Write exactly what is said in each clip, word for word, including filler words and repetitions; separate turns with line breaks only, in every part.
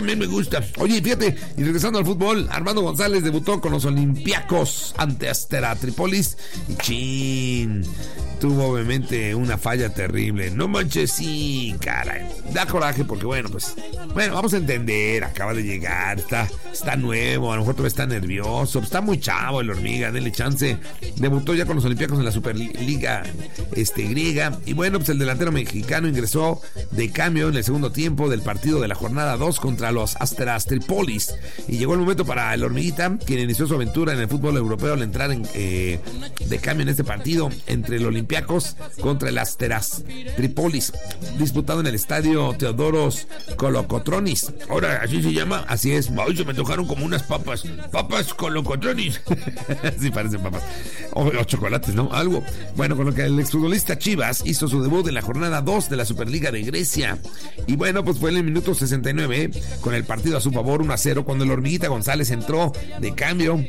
también me gusta. Oye, fíjate, y regresando al fútbol, Armando González debutó con los Olympiacos ante Astera Tripolis y chin, tuvo obviamente una falla terrible. No manches, sí, caray. Da coraje porque bueno, pues, bueno, vamos a entender, acaba de llegar, está, está nuevo, a lo mejor todavía está nervioso, está muy chavo el hormiga, denle chance. Debutó ya con los Olympiacos en la Superliga este, griega, y bueno, pues el delantero mexicano ingresó de cambio en el segundo tiempo del partido de la jornada dos contra los Astera Tripolis, y llegó el momento para el hormiguita, quien inició su aventura en el fútbol europeo al entrar en, eh, de cambio en este partido entre el Olympiacos contra el Astera Tripolis, disputado en el estadio Teodoros Kolokotronis. Ahora, así se llama, así es. Hoy se me tocaron como unas papas, papas Kolokotronis. Sí, parecen papas. O, o chocolates, ¿no? Algo. Bueno, con lo que el exfutbolista Chivas hizo su debut en la jornada dos de la Superliga de Grecia. Y bueno, pues fue en el minuto sesenta y nueve, con el partido a su favor, uno a cero, cuando el hormiguita González entró de cambio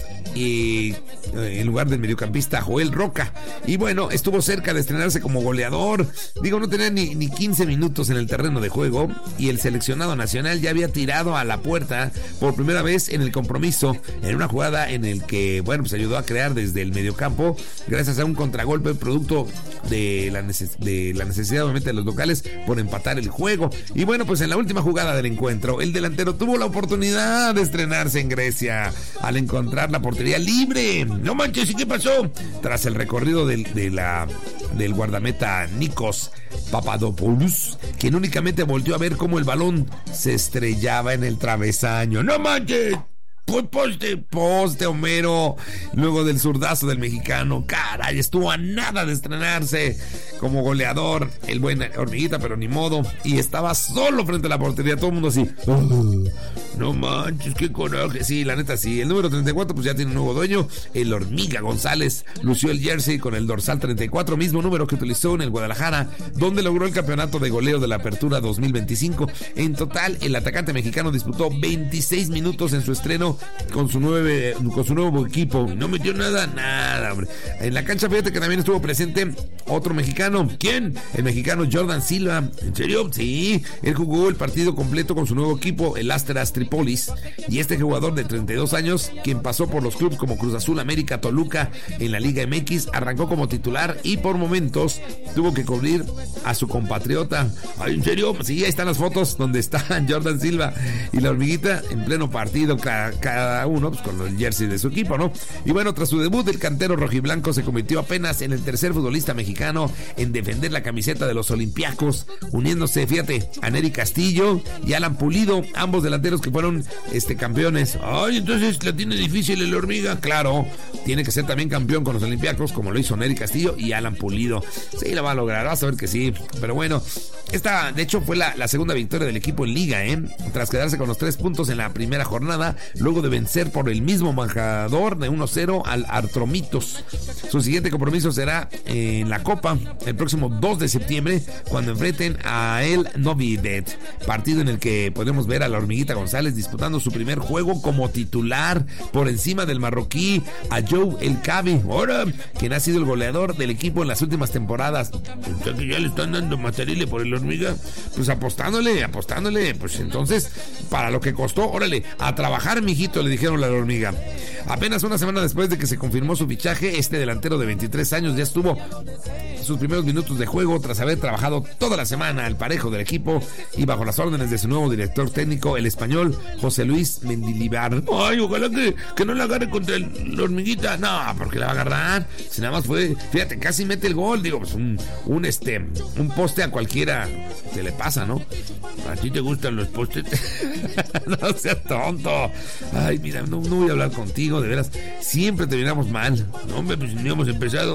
y eh, en lugar del mediocampista Joel Roca. Y bueno, estuvo cerca de estrenarse como goleador. Digo, no tenía ni, ni quince minutos en el terreno de juego y el seleccionado nacional ya había tirado a la puerta por primera vez en el compromiso, en una jugada en el que, bueno, pues ayudó a crear desde el mediocampo gracias a un contragolpe producto de la, neces- de la necesidad obviamente de los locales por empatar el juego. Y bueno, pues en la última jugada del encuentro, el delantero tuvo la oportunidad de estrenarse en Grecia al encontrar la portería libre. No manches, ¿y qué pasó? Tras el recorrido del, de la, del guardameta Nikos Papadopoulos, quien únicamente volteó a ver cómo el balón se estrellaba en el travesaño. ¡No manches! Pues poste, poste, Homero. Luego del zurdazo del mexicano, caray, estuvo a nada de estrenarse como goleador el buen hormiguita, pero ni modo. Y estaba solo frente a la portería, todo el mundo así. Oh, no manches, qué coraje. Sí, la neta sí. El número treinta y cuatro pues ya tiene un nuevo dueño. El hormiga González lució el jersey con el dorsal treinta y cuatro, mismo número que utilizó en el Guadalajara, donde logró el campeonato de goleo de la Apertura dos mil veinticinco. En total, el atacante mexicano disputó veintiséis minutos en su estreno con su nueve, con su nuevo equipo. No metió nada, nada, hombre. En la cancha, fíjate que también estuvo presente otro mexicano. ¿Quién? El mexicano Jordan Silva. ¿En serio? Sí, él jugó el partido completo con su nuevo equipo, el Astera Tripolis. Y este jugador de treinta y dos años, quien pasó por los clubes como Cruz Azul, América, Toluca en la Liga M X, arrancó como titular y por momentos tuvo que cubrir a su compatriota. Ay, ¿en serio? Sí, ahí están las fotos donde está Jordan Silva y la hormiguita en pleno partido, cada, cada uno pues, con el jersey de su equipo, ¿no? Y bueno, tras su debut, el cantero rojiblanco se convirtió apenas en el tercer futbolista mexicano en defender la camiseta de los Olympiacos, uniéndose, fíjate, a Nery Castillo y Alan Pulido, ambos delanteros que fueron este, campeones. Ay, entonces la tiene difícil el hormiga. Claro, tiene que ser también campeón con los Olympiacos, como lo hizo Nery Castillo y Alan Pulido. Sí, la va a lograr, vas a ver que sí. Pero bueno, esta de hecho fue la, la segunda victoria del equipo en Liga, ¿eh? Tras quedarse con los tres puntos en la primera jornada, luego de vencer por el mismo marcador de uno cero al Artromitos. Su siguiente compromiso será en la Copa el próximo dos de septiembre, cuando enfrenten a el Novi Dead, partido en el que podremos ver a la hormiguita González disputando su primer juego como titular por encima del marroquí a Joe El Cabi, ahora quien ha sido el goleador del equipo en las últimas temporadas. O sea que ya le están dando material por el hormiga, pues apostándole, apostándole, pues entonces para lo que costó, órale, a trabajar, mijito, le dijeron a la hormiga. Apenas una semana después de que se confirmó su fichaje, este delantero de veintitrés años ya estuvo sus primeros minutos de juego tras haber trabajado toda la semana al parejo del equipo y bajo las órdenes de su nuevo director técnico, el español José Luis Mendilibar. Ay, ojalá que, que no la agarre contra el, la hormiguita. No, porque la va a agarrar. Si nada más fue, fíjate, casi mete el gol. Digo, pues un, un este, un poste a cualquiera se le pasa, ¿no? ¿A ti te gustan los postes? No seas tonto. Ay, mira, no, no voy a hablar contigo, de veras. Siempre terminamos mal. No, hombre, pues ni hemos empezado.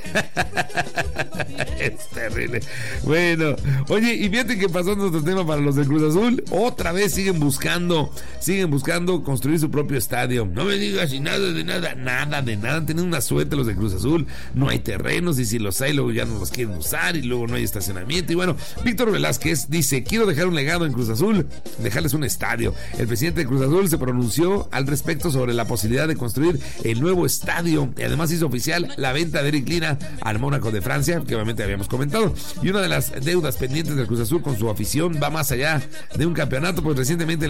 Es terrible. Bueno, oye, y fíjate que pasó nuestro tema para los de Cruz Azul. Otra vez siguen buscando, siguen buscando construir su propio estadio. No me digas y nada de nada, nada de nada. Han tenido una suerte los de Cruz Azul. No hay terrenos y si los hay, luego ya no los quieren usar y luego no hay estacionamiento. Y bueno, Víctor Velázquez dice: quiero dejar un legado en Cruz Azul, dejarles un estadio. El presidente de Cruz Azul se pronunció al respecto sobre la posibilidad de construir el nuevo estadio y además hizo oficial la venta de Eric Lina al Mónaco de Francia, que obviamente habíamos comentado. Y una de las deudas pendientes del Cruz Azul con su afición va más allá de un campeonato, pues recientemente